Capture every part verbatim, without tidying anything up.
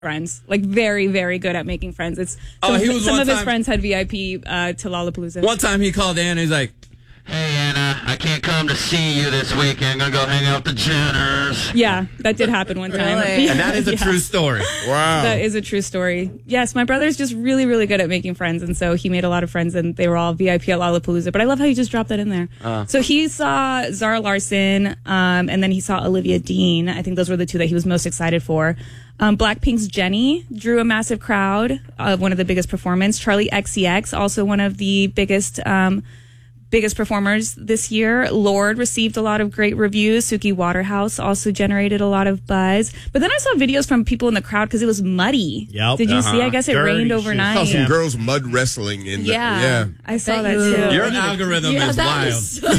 friends, like very, very good at making friends. It's Oh, some, he was some one of his time- friends had V I P uh, to Lollapalooza. One time he called Anna. He's like, Hey, Anna, I can't come to see you this weekend. I'm going to go hang out with the Jenners. Yeah, that did happen one time. Really? and that is a Yeah. true story. Wow. That is a true story. Yes, my brother's just really, really good at making friends, and so he made a lot of friends, and they were all V I P at Lollapalooza. But I love how you just dropped that in there. Uh. So he saw Zara Larsson, um, and then he saw Olivia Dean. I think those were the two that he was most excited for. Um, Blackpink's Jennie drew a massive crowd, uh, one of the biggest performers. Charlie X C X, also one of the biggest um, biggest performers this year. Lorde received a lot of great reviews. Suki Waterhouse also generated a lot of buzz. But then I saw videos from people in the crowd because it was muddy. Yep. Did you Uh-huh. see? I guess it Dirty rained shit. overnight. Saw some Yeah. girls mud wrestling in the, Yeah, yeah. I saw Bet that you- too. Your algorithm Yeah, is that wild. is so-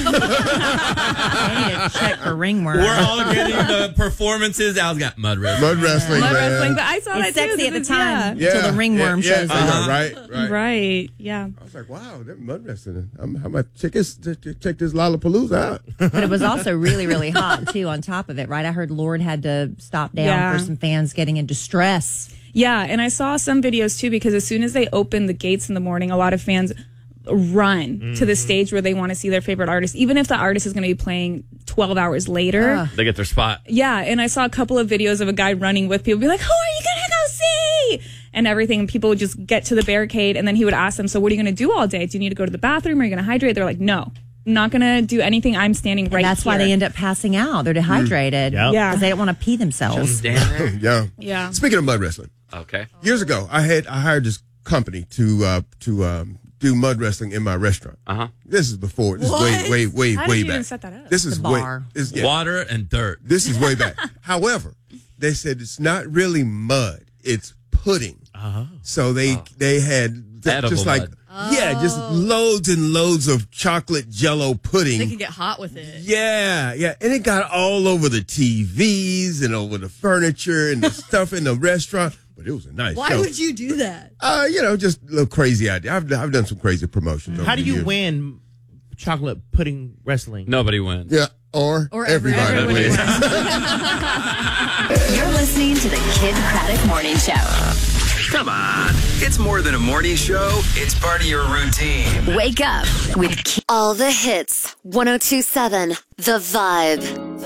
I need to check for ringworm. We're all getting the performances. Al's got mud wrestling. Mud wrestling, Mud man. wrestling, but I saw It's that too. sexy at the This is- time Yeah. until the ringworm yeah, shows yeah, up. uh-huh. Right, Yeah. right. Right, yeah. I was like, wow, that mud wrestling. I'm, I'm going to check this, check this Lollapalooza out. But it was also really, really hot, too, on top of it, right? I heard Lorde had to stop down Yeah. for some fans getting in distress. Yeah, and I saw some videos too because as soon as they open the gates in the morning, a lot of fans run Mm-hmm. to the stage where they want to see their favorite artist, even if the artist is going to be playing twelve hours later. Ugh. They get their spot. Yeah, and I saw a couple of videos of a guy running with people, be like, "Who are you gonna go see?" And everything. And people would just get to the barricade, and then he would ask them, "So what are you gonna do all day? Do you need to go to the bathroom? Are you gonna hydrate?" They're like, "No, I'm not gonna do anything. I'm standing right And that's here." why they end up passing out. They're dehydrated. Yep. Yeah. Because they don't want to pee themselves. Stand there. Yeah. Yeah. Speaking of mud wrestling, Okay. years ago, I had I hired this company to uh, to um, do mud wrestling in my restaurant. Uh huh. This is before. This is way, way, way, How way did you back. even set that up? This is The way. bar. This, yeah, Water and dirt. this is way back. However, they said it's not really mud; it's pudding. Uh-huh. So they they had th- Edible just like mud. yeah, just loads and loads of chocolate Jello pudding. They can get hot with it. Yeah, yeah. And it got all over the T Vs and over the furniture and the stuff in the restaurant. But it was a nice Why show. would you do that? Uh, you know, just a little crazy idea. I've, I've done some crazy promotions. over How do the you years. win chocolate pudding wrestling? Nobody wins. Yeah, or, Or everybody. everybody. wins. You're listening to the Kid Craddock Morning Show. Come on. It's more than a morning show. It's part of your routine. Wake up with Ki- All the hits. one oh two point seven The Vibe.